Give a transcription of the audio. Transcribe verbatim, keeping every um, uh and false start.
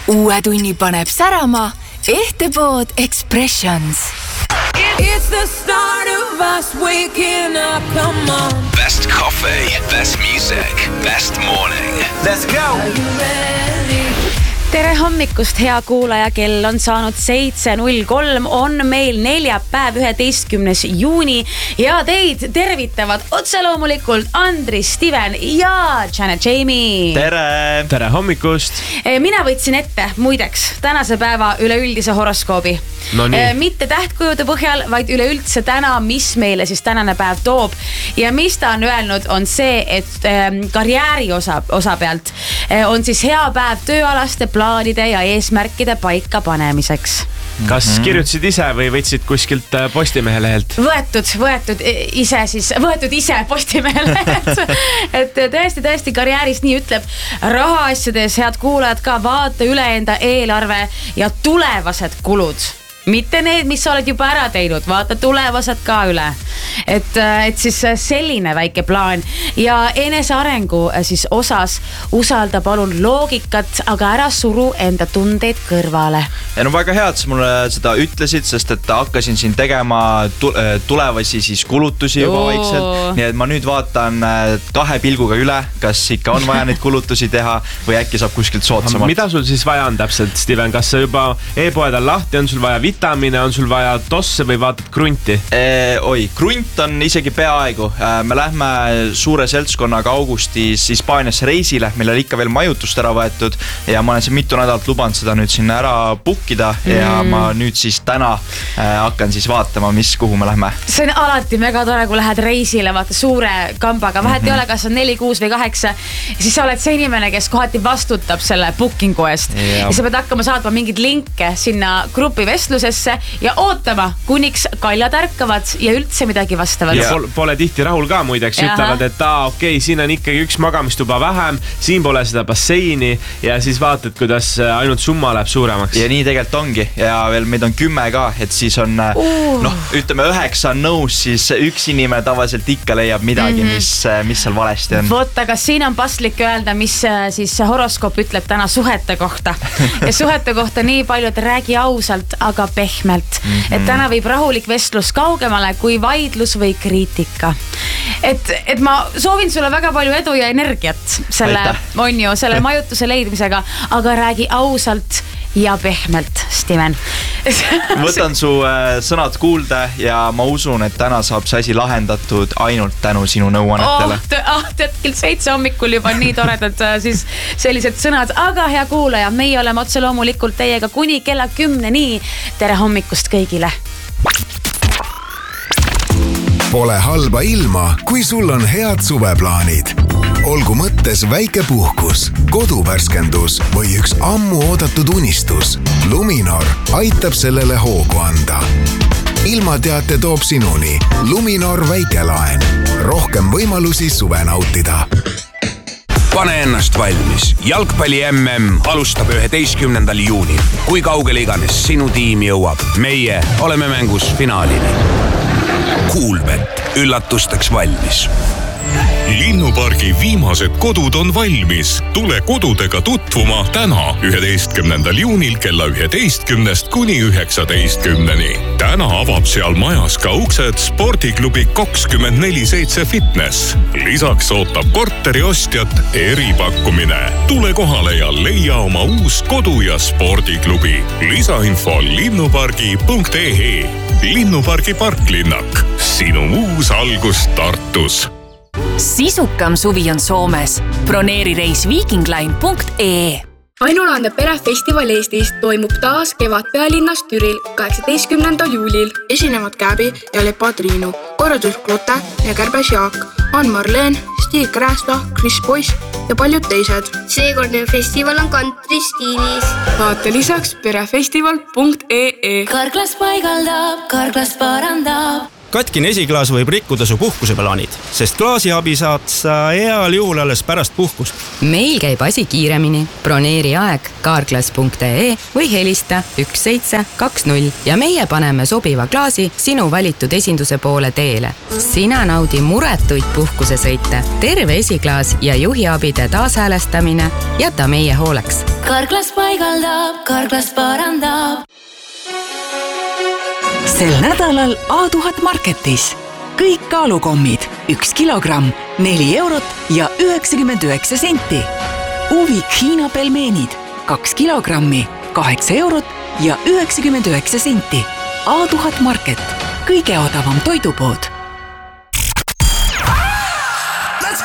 Uue tunni paneb särama Ehtepood Expressions. It's the start of us waking up, come on. Best coffee, best music, best morning. Let's go! Are you ready? Tere hommikust, hea kuulaja, kell on saanud seitse null kolm, on meil neljapäev üheteistkümnes juuni ja teid tervitavad otse loomulikult Andri, Steven ja Janet Jamie. Tere! Tere hommikust! Mina võtsin ette, muideks, tänase päeva üleüldise horoskoobi. No nii. Mitte tähtkujude põhjal, vaid üleüldse täna, mis meile siis tänane päev toob. Ja mis ta on öelnud, on see, et karjääri osa, osa pealt on siis hea päev tööalaste plaanide ja eesmärkide paika panemiseks. Kas kirjutasid ise või võtsid kuskilt Postimehe lehelt? Võetud, võetud ise siis, võetud ise Postimehe lehelt. Et tõesti, tõesti karjäärist nii ütleb rahaasjades, head kuulajad ka, vaata üle enda eelarve ja tulevased kulud. Mitte need, mis sa oled juba ära teinud, vaata tulevased ka üle. Et, et siis selline väike plaan ja enesearengu siis osas usalda palun loogikat, aga ära suru enda tundeid kõrvale. Ja no väga hea, et sa mulle seda ütlesid, sest et hakkasin siin tegema tulevasi siis kulutusi juba Oo. vaikselt. Nii et ma nüüd vaatan kahe pilguga üle, kas ikka on vaja neid kulutusi teha või äkki saab kuskilt soodsamalt. Mida sul siis vaja on täpselt, Steven? Kas sa juba e-poed on lahti, on sul vaja vitamine, on sul vaja tosse või vaatad krunti? E, oi, krunt on isegi peaaegu. Me lähme suure seltskonnaga augustis Hispaaniasse reisile, millel ikka veel majutust ära võetud ja ma olen siin mitu nädalat lubanud seda nüüd sinna ära pukkida ja mm. ma nüüd siis täna äh, hakkan siis vaatama, mis kuhu me lähme. See on alati mega tore, kui lähed reisile, vaata suure kambaga, vahet mm-hmm. ei ole, kas on neli, kuus või kaheksa, siis sa oled see inimene, kes kohati vastutab selle bookingu eest ja, ja sa pead hakkama saatma mingid linke sinna grupivestlusesse ja ootama, kuniks kaljad ärkavad ja üldse midagi vastavad. Ja pole, pole tihti rahul ka muideks, Jaha. ütlevad, et aa, okei, okay, siin on ikkagi üks magamistuba vähem, siin pole seda basseini ja siis vaatad, kuidas ainult summa läheb suuremaks. Ja nii tegelikult ongi ja veel meid on kümme ka, et siis on uh. noh, ütleme üheksa on nõus, siis üks inimene tavaliselt ikka leiab midagi, mm-hmm. mis, mis seal valesti on. Vot, aga siin on paslik öelda, mis siis horoskoop ütleb täna suhete kohta. Ja suhete kohta nii palju, et räägi ausalt, aga pehmelt. Mm-hmm. Et täna viib rahulik vestlus kaugemale kui vaidlus või kriitika. Et, et ma soovin sulle väga palju edu ja energiat selle, on ju, selle majutuse leidmisega, aga räägi ausalt ja pehmelt, Steven. Võtan su äh, sõnad kuulda ja ma usun, et täna saab see asi lahendatud ainult tänu sinu nõuannetele. Oh, oh, tead, kell seitse hommikul juba nii toredad siis sellised sõnad, aga hea kuulaja, meie oleme otse loomulikult teiega kuni kella kümne nii. Tere hommikust kõigile! Pole halba ilma, kui sul on head suveplaanid. Olgu mõttes väike puhkus, koduvärskendus või üks ammu oodatud unistus. Luminor aitab sellele hoogu anda. Ilmateate toob sinuni Luminor väikelaen. Rohkem võimalusi suve nautida. Pane ennast valmis. Jalgpalli M M alustab üheteistkümnendal juunil. Kui kaugele iganes sinu tiim jõuab, meie oleme mängus finaalini. Kuulbet, üllatusteks valmis. Linnupargi viimased kodud on valmis. Tule kodudega tutvuma täna üheteistkümnendal juunil kella üheteistkümnest kuni üheksateistkümneni. Täna avab seal majas ka uksed spordiklubi kakskümmend neli seitse fitness. Lisaks ootab korteri ostjat eripakkumine. Tule kohale ja leia oma uus kodu- ja spordiklubi. Lisainfo linnupargi punkt e e. Linnupargi parklinnak. Sinu uus algus Tartus. Sisukam suvi on Soomes. Broneeri reis viikingline punkt e e. Ainulaadne perefestival Eestis toimub taas kevad pealinnas Türil kaheksateistkümnendal juulil. Esinevad Käbi ja Lepa Triinu, korraldus Klote ja Kärbes Jaak, Ann Marleen, Stig Krästa, Chris Boyce ja paljud teised. Seekordne festival on kantri stiilis. Vaata lisaks perefestival punkt e e. Karklas paigaldab, karklas parandab. Katkine esiklaas võib rikkuda su puhkuseplaanid, sest klaasiabi saad sa heal juhul alles pärast puhkust. Meil käib asi kiiremini. Broneeri aeg karklas punkt e e või helista üks seitse kaks null ja meie paneme sobiva klaasi sinu valitud esinduse poole teele. Sina naudi muretuid puhkusesõite, terve esiklaas ja juhiabide taashäälestamine jäta meie hooleks. Karklas paigaldab, Karklas parandab. Sel nädalal A tuhat Marketis. Kõik kaalukommid, üks kilogramm, neli eurot ja üheksakümmend üheksa senti. Uvik Hiina pelmeenid, kaks kilogrammi, kaheksa eurot ja üheksakümmend üheksa senti. A tuhat Market, kõige odavam toidupood.